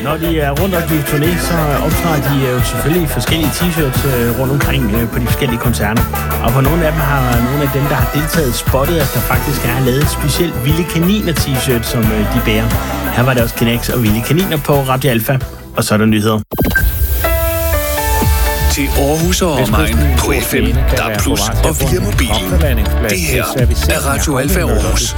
Når de er rundt og giver turné, så optræder de jo selvfølgelig forskellige t-shirts rundt omkring på de forskellige koncerter. Og på nogle af dem har nogle af dem, der har deltaget, spottet, at der faktisk er lavet et specielt Vilde Kaniner t-shirt, som de bærer. Her var der også K'Nex og Vilde Kaniner på Radio Alfa. Og så er der nyheder. Til Aarhus og omegn på FM, DAB+, og via mobilen. Det her er Radio Alfa Aarhus.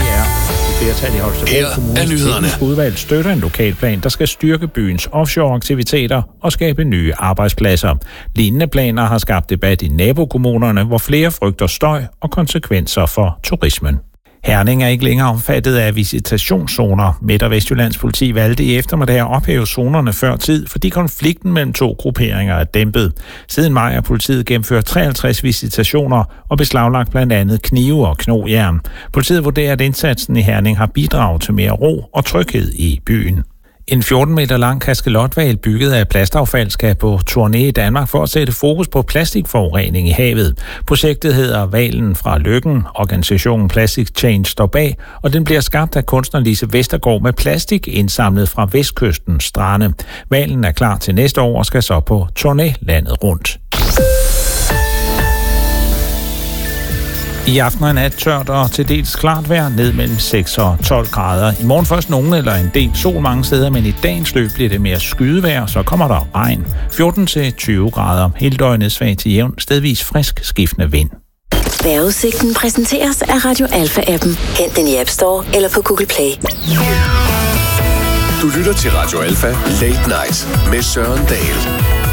Her er nyhederne. Udvalg støtter en lokalplan, der skal styrke byens offshore-aktiviteter og skabe nye arbejdspladser. Lignende planer har skabt debat i nabokommunerne, hvor flere frygter støj og konsekvenser for turismen. Herning er ikke længere omfattet af visitationszoner. Midt- og Vestjyllands politi valgte i eftermiddag at ophæve zonerne før tid, fordi konflikten mellem to grupperinger er dæmpet. Siden maj har politiet gennemført 53 visitationer og beslaglagt blandt andet knive og knogjern. Politiet vurderer, at indsatsen i Herning har bidraget til mere ro og tryghed i byen. En 14 meter lang kaskelothval bygget af plastaffald skal på turné i Danmark for at sætte fokus på plastikforurening i havet. Projektet hedder Hvalen fra Lykken. Organisationen Plastic Change står bag, og den bliver skabt af kunstner Lise Vestergaard med plastik indsamlet fra Vestkystens strande. Hvalen er klar til næste år og skal så på turné landet rundt. I aften og nat tørt og til dels klart vejr, ned mellem 6 og 12 grader. I morgen først nogen eller en del sol mange steder, men i dagens løb bliver det mere skydevejr, så kommer der regn. 14 til 20 grader. Hele døgnet svag til jævn, stedvis frisk skiftende vind. Vejrudsigten præsenteres af Radio Alfa-appen. Hent den i App Store eller på Google Play. Du lytter til Radio Alfa Late Night med Søren Dahl.